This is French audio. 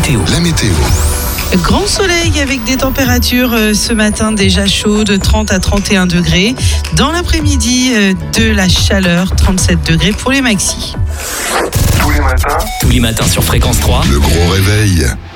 La météo. Grand soleil avec des températures ce matin déjà chaudes, 30 à 31 degrés. Dans l'après-midi, de la chaleur, 37 degrés pour les maxis. Tous les matins Tous les matins sur Fréquence 3. le gros réveil.